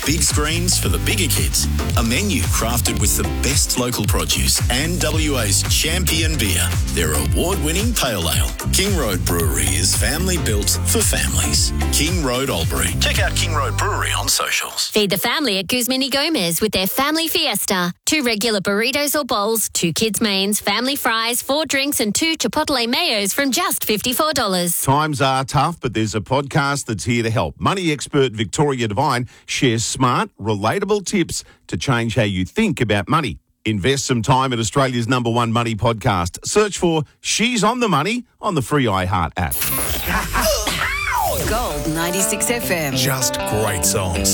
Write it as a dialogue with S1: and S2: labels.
S1: Big screens for the bigger kids, a menu crafted with the best local produce and WA's champion beer, their award-winning pale ale. King Road Brewery is family built for families. King Road Albury. Check out King Road Brewery on socials.
S2: Feed the family at Guzmini Gomez with their Family Fiesta. 2 regular burritos or bowls, 2 kids' mains, family fries, 4 drinks and 2 Chipotle mayos from just $54.
S3: Times are tough, but there's a podcast that's here to help. Money expert Victoria Devine shares smart, relatable tips to change how you think about money. Invest some time at Australia's #1 money podcast. Search for She's on the Money on the free iHeart app.
S4: Gold 96 FM.
S1: Just great songs.